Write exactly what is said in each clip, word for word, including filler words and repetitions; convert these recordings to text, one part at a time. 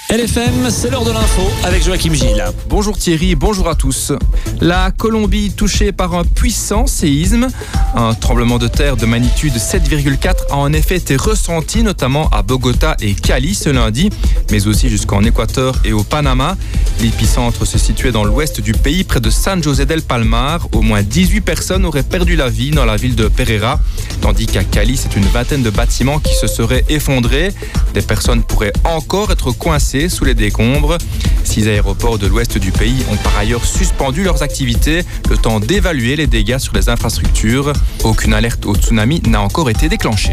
L F M, c'est l'heure de l'info avec Joachim Gilles. Bonjour Thierry, bonjour à tous. La Colombie touchée par un puissant séisme. Un tremblement de terre de magnitude sept virgule quatre a en effet été ressenti, notamment à Bogota et Cali ce lundi, mais aussi jusqu'en Équateur et au Panama. L'épicentre se situait dans l'ouest du pays, près de San José del Palmar. Au moins dix-huit personnes auraient perdu la vie dans la ville de Pereira, tandis qu'à Cali, c'est une vingtaine de bâtiments qui se seraient effondrés. Des personnes pourraient encore être coincées sous les décombres. Six aéroports de l'ouest du pays ont par ailleurs suspendu leurs activités, le temps d'évaluer les dégâts sur les infrastructures. Aucune alerte au tsunami n'a encore été déclenchée.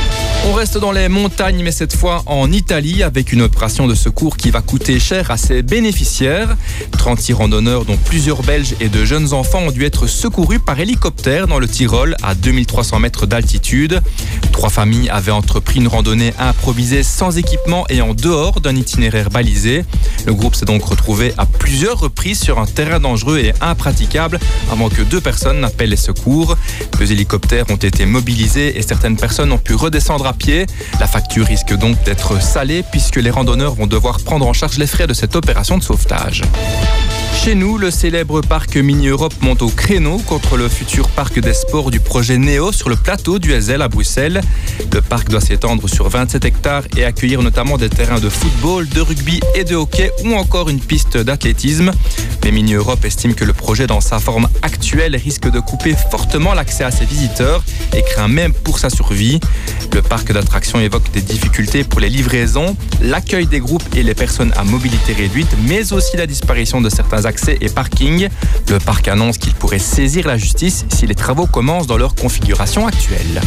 On reste dans les montagnes, mais cette fois en Italie, avec une opération de secours qui va coûter cher à ses bénéficiaires. trente randonneurs, dont plusieurs Belges et de jeunes enfants, ont dû être secourus par hélicoptère dans le Tyrol, à deux mille trois cents mètres d'altitude. Trois familles avaient entrepris une randonnée improvisée sans équipement et en dehors d'un itinéraire balisé. Le groupe s'est donc retrouvé à plusieurs reprises sur un terrain dangereux et impraticable avant que deux personnes n'appellent les secours. Deux hélicoptères ont été mobilisés et certaines personnes ont pu redescendre à pied. La facture risque donc d'être salée puisque les randonneurs vont devoir prendre en charge les frais de cette opération de sauvetage. Chez nous, le célèbre parc Mini Europe monte au créneau contre le futur parc des sports du projet Néo sur le plateau du Heysel à Bruxelles. Le parc doit s'étendre sur vingt-sept hectares et accueillir notamment des terrains de football, de rugby et de hockey ou encore une piste d'athlétisme. Mais Mini Europe estime que le projet dans sa forme actuelle risque de couper fortement l'accès à ses visiteurs et craint même pour sa survie. Le parc d'attractions évoque des difficultés pour les livraisons, l'accueil des groupes et les personnes à mobilité réduite, mais aussi la disparition de certains accès et parkings. Le parc annonce qu'il pourrait saisir la justice si les travaux commencent dans leur configuration actuelle.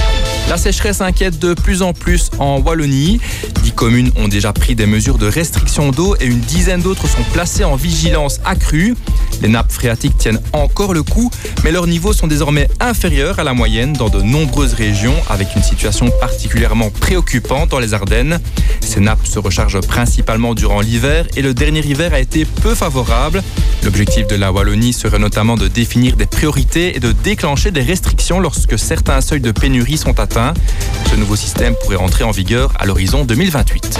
La sécheresse inquiète de plus en plus en Wallonie. Dix communes ont déjà pris des mesures de restriction d'eau et une dizaine d'autres sont placées en vigilance accrue. Les nappes phréatiques tiennent encore le coup, mais leurs niveaux sont désormais inférieurs à la moyenne dans de nombreuses régions, avec une situation particulièrement préoccupante dans les Ardennes. Ces nappes se rechargent principalement durant l'hiver et le dernier hiver a été peu favorable. L'objectif de la Wallonie serait notamment de définir des priorités et de déclencher des restrictions lorsque certains seuils de pénurie sont atteints. Ce nouveau système pourrait entrer en vigueur à l'horizon deux mille vingt-huit.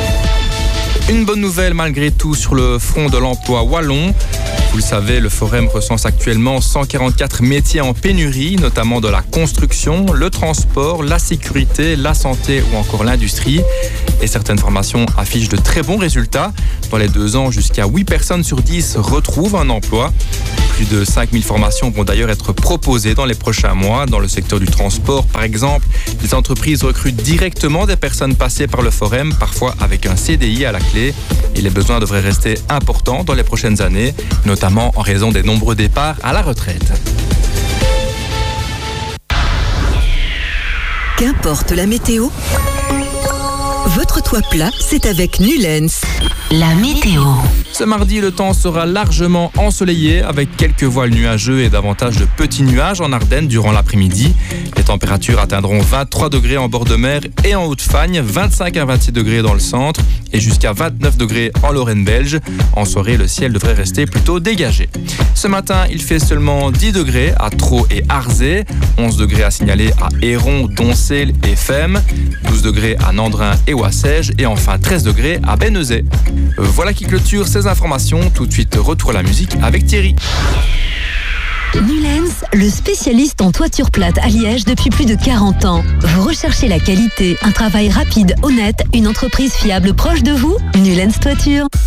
Une bonne nouvelle malgré tout sur le front de l'emploi wallon. Vous le savez, le Forum recense actuellement cent quarante-quatre métiers en pénurie, notamment de la construction, le transport, la sécurité, la santé ou encore l'industrie. Et certaines formations affichent de très bons résultats. Dans les deux ans, jusqu'à huit personnes sur dix retrouvent un emploi. Plus de cinq mille formations vont d'ailleurs être proposées dans les prochains mois. Dans le secteur du transport, par exemple, les entreprises recrutent directement des personnes passées par le Forum, parfois avec un C D I à la clé. Et les besoins devraient rester importants dans les prochaines années, notamment en raison des nombreux départs à la retraite. Qu'importe la météo, votre toit plat, c'est avec Nulens. La météo. Ce mardi, le temps sera largement ensoleillé avec quelques voiles nuageux et davantage de petits nuages en Ardennes durant l'après-midi. Les températures atteindront vingt-trois degrés en bord de mer et en Haute-Fagne, vingt-cinq à vingt-six degrés dans le centre et jusqu'à vingt-neuf degrés en Lorraine belge. En soirée, le ciel devrait rester plutôt dégagé. Ce matin, il fait seulement dix degrés à Traux et Arzé, onze degrés à signaler à Héron, Doncel et Fem, douze degrés à Nandrin et Ouassège et enfin treize degrés à Bénezet. Voilà qui clôture ces informations. Tout de suite, retour à la musique avec Thierry. Nulens, le spécialiste en toiture plate à Liège depuis plus de quarante ans. Vous recherchez la qualité, un travail rapide, honnête, une entreprise fiable proche de vous? Nulens Toiture.